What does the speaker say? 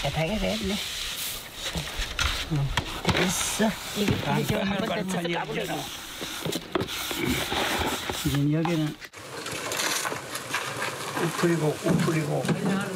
깨끗하게 됐네. 됐어. 이게 한번 더 까불어. 이제 여기는 우 뿌리고